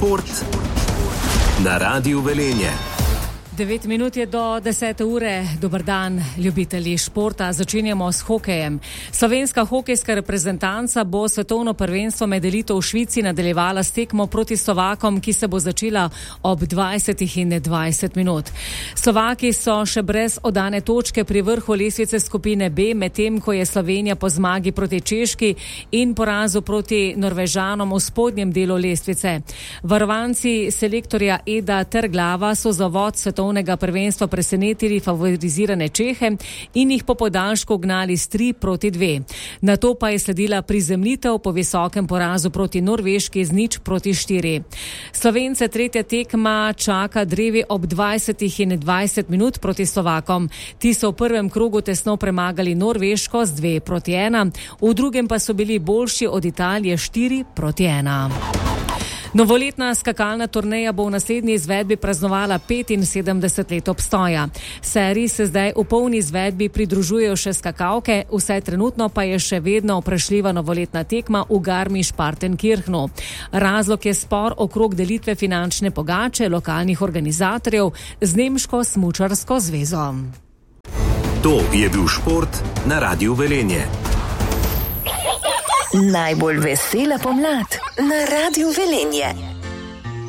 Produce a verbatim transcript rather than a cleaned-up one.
Šport na Radiu Velenje. Devet minut je do desete ure. Dobar dan, ljubitelji športa. Začenjamo s hokejem. Slovenska hokejska reprezentanca bo svetovno prvenstvo med elito v Švici nadaljevala s tekmo proti Slovakom, ki se bo začela ob dvajsetih in dvajset minut. Slovaki so še brez oddane točke pri vrhu lestvice skupine B, medtem ko je Slovenija po zmagi proti Češki in porazu proti Norvežanom v spodnjem delu lestvice. Varovanci selektorja Eda Terglava so za vod svetovnega prvenstva presenetili favorizirane Čehe in jih po podaljšku gnali s tri proti dve. Nato pa je sledila prizemljitev po visokem porazu proti Norveški z nič proti štiri. Slovence tretja tekma čaka drevi ob dvajsetih in dvajset minut proti Slovakom. Ti so v prvem krogu tesno premagali Norveško z dve proti ena, v drugem pa so bili boljši od Italije štiri proti ena. Novoletna skakalna turneja bo v naslednji izvedbi praznovala petinsedemdeset let obstoja. Seriji se zdaj v polni izvedbi pridružujejo še skakalke, vsaj trenutno pa je še vedno vprašljiva novoletna tekma v Garmisch-Partenkirchenu. Razlog je spor okrog delitve finančne pogače lokalnih organizatorjev z Nemško smučarsko zvezo. To je bil šport na Radiu Velenje. Najbolj vesela pomlad na Radiu Velenje.